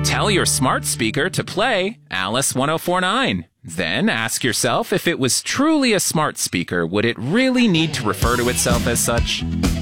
Tell your smart speaker to play Alice 1049. Then ask yourself if it was truly a smart speaker, would it really need to refer to itself as such?